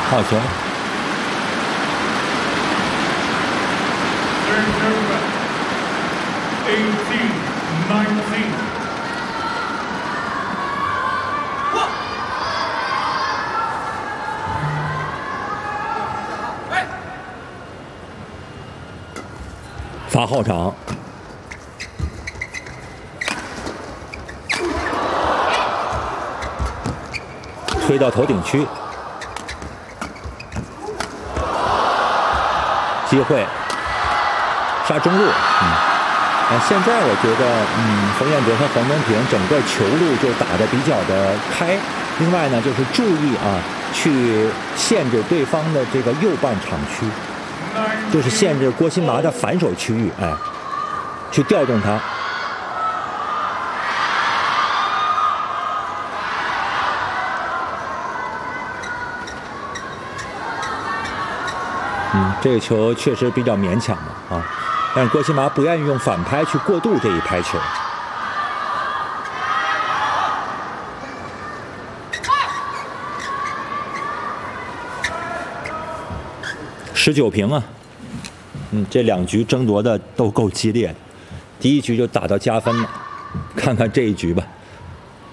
好球。 18-19. 罚后场。 推到头顶区，机会杀中路。现在我觉得，冯彦哲和黄东平整个球路就打得比较的开。另外呢，就是注意去限制对方的这个右半场区，就是限制郭新麻的反手区域，去调动他。 这个球确实比较勉强的但是郭新麻不愿意用反拍去过渡这一拍球。19平啊，这2局争夺的都够激烈的，第1局就打到加分了，看看这一局吧。